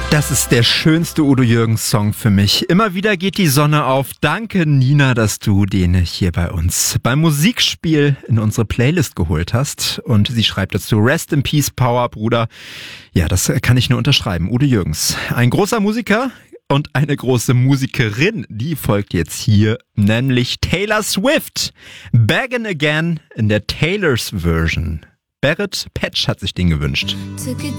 Das ist der schönste Udo Jürgens-Song für mich. Immer wieder geht die Sonne auf. Danke, Nina, dass du den hier bei uns beim Musikspiel in unsere Playlist geholt hast. Und sie schreibt dazu, Rest in Peace, Power, Bruder. Ja, das kann ich nur unterschreiben. Udo Jürgens, ein großer Musiker und eine große Musikerin, die folgt jetzt hier, nämlich Taylor Swift. Baggin' Again in der Taylor's Version. Barrett Patch hat sich den gewünscht. Took a